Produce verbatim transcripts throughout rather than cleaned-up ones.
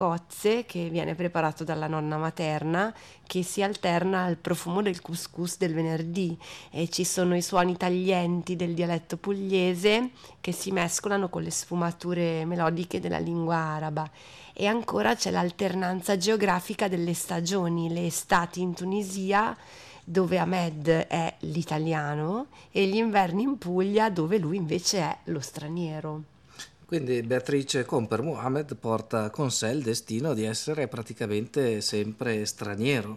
cozze che viene preparato dalla nonna materna, che si alterna al profumo del couscous del venerdì, e ci sono i suoni taglienti del dialetto pugliese che si mescolano con le sfumature melodiche della lingua araba. E ancora c'è l'alternanza geografica delle stagioni, le estati in Tunisia dove Ahmed è l'italiano e gli inverni in Puglia dove lui invece è lo straniero. Quindi Beatrice Comper Mohammed porta con sé il destino di essere praticamente sempre straniero.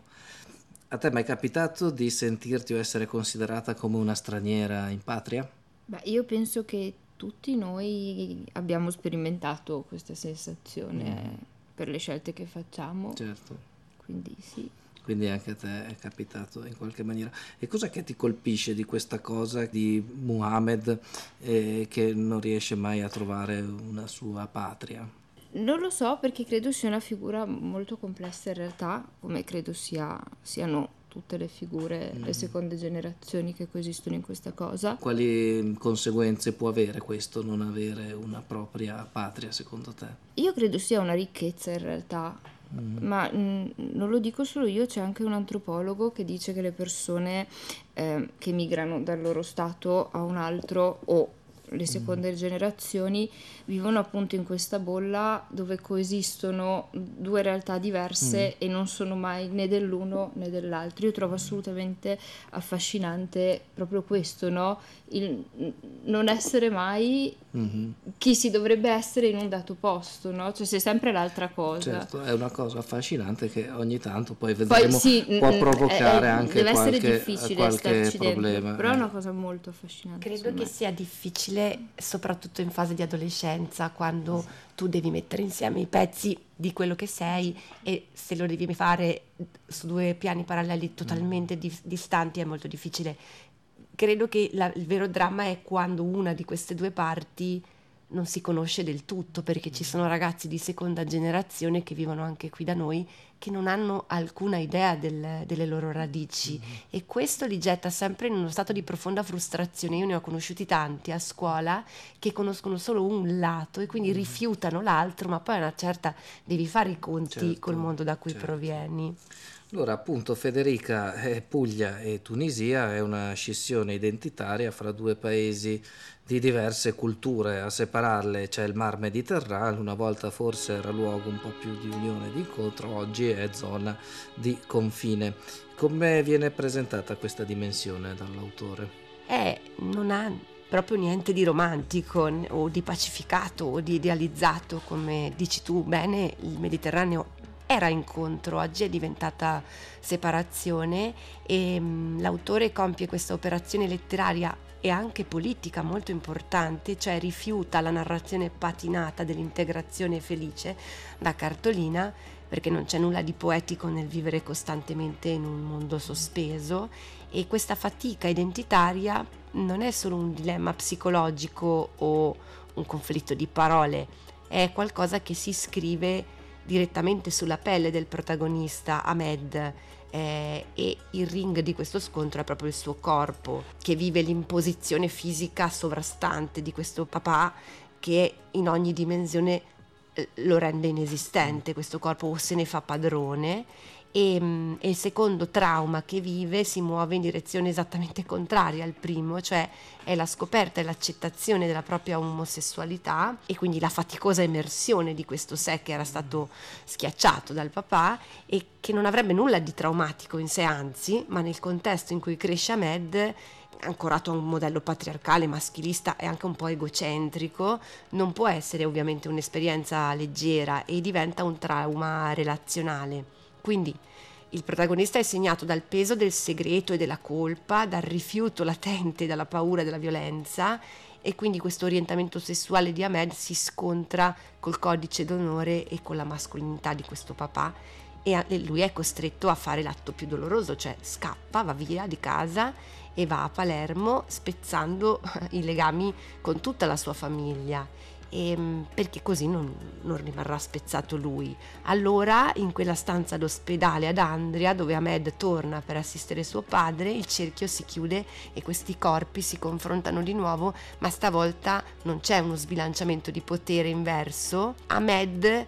A te è mai capitato di sentirti o essere considerata come una straniera in patria? Beh, io penso che tutti noi abbiamo sperimentato questa sensazione per le scelte che facciamo, Certo, quindi sì. quindi anche a te è capitato in qualche maniera. E cos'è che ti colpisce di questa cosa di Muhammad eh, che non riesce mai a trovare una sua patria? Non lo so perché credo sia una figura molto complessa in realtà, come credo sia, siano tutte le figure, le seconde generazioni che coesistono in questa cosa. Quali conseguenze può avere questo non avere una propria patria secondo te? Io credo sia una ricchezza in realtà, ma mh, non lo dico solo io, c'è anche un antropologo che dice che le persone eh, che migrano dal loro stato a un altro o le seconde generazioni vivono appunto in questa bolla dove coesistono due realtà diverse e non sono mai né dell'uno né dell'altro. Io trovo assolutamente affascinante proprio questo, no? Il non essere mai chi si dovrebbe essere in un dato posto, no? Cioè sei sempre l'altra cosa. Certo, è una cosa affascinante che ogni tanto poi Poi vedremo sì, può mm, provocare eh, anche deve essere qualche, difficile qualche starci problema. dentro, però è eh. una cosa molto affascinante. Credo secondo che me. sia difficile, soprattutto in fase di adolescenza, quando tu devi mettere insieme i pezzi di quello che sei, e se lo devi fare su due piani paralleli totalmente di- distanti è molto difficile. Credo che la- il vero dramma è quando una di queste due parti non si conosce del tutto, perché ci sono ragazzi di seconda generazione che vivono anche qui da noi che non hanno alcuna idea del- delle loro radici, e questo li getta sempre in uno stato di profonda frustrazione. Io ne ho conosciuti tanti a scuola che conoscono solo un lato e quindi rifiutano l'altro, ma poi a una certa devi fare i conti Certo, col mondo da cui certo. provieni. Allora, appunto, Federica, eh, Puglia e Tunisia è una scissione identitaria fra due paesi di diverse culture. A separarle c'è il Mar Mediterraneo, una volta forse era luogo un po' più di unione e di incontro, oggi è zona di confine. Come viene presentata questa dimensione dall'autore? Eh, non ha proprio niente di romantico n- o di pacificato o di idealizzato, come dici tu bene. Il Mediterraneo era incontro, oggi è diventata separazione, e mm, l'autore compie questa operazione letteraria e anche politica molto importante, cioè rifiuta la narrazione patinata dell'integrazione felice da cartolina, perché non c'è nulla di poetico nel vivere costantemente in un mondo sospeso, e questa fatica identitaria non è solo un dilemma psicologico o un conflitto di parole, è qualcosa che si scrive direttamente sulla pelle del protagonista Ahmed, eh, e il ring di questo scontro è proprio il suo corpo, che vive l'imposizione fisica sovrastante di questo papà che in ogni dimensione eh, lo rende inesistente, questo corpo, o se ne fa padrone. E, mm, e il secondo trauma che vive si muove in direzione esattamente contraria al primo, cioè è la scoperta e l'accettazione della propria omosessualità, e quindi la faticosa emersione di questo sé che era stato schiacciato dal papà e che non avrebbe nulla di traumatico in sé, anzi, ma nel contesto in cui cresce Ahmed, ancorato a un modello patriarcale, maschilista e anche un po' egocentrico, non può essere ovviamente un'esperienza leggera e diventa un trauma relazionale. Quindi il protagonista è segnato dal peso del segreto e della colpa, dal rifiuto latente, dalla paura e della violenza, e quindi questo orientamento sessuale di Ahmed si scontra col codice d'onore e con la mascolinità di questo papà, e lui è costretto a fare l'atto più doloroso, cioè scappa, va via di casa e va a Palermo, spezzando i legami con tutta la sua famiglia. E, perché così non, non rimarrà spezzato lui. Allora, in quella stanza d'ospedale ad Andria, dove Ahmed torna per assistere suo padre, il cerchio si chiude e questi corpi si confrontano di nuovo, ma stavolta non c'è uno sbilanciamento di potere inverso. Ahmed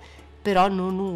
però non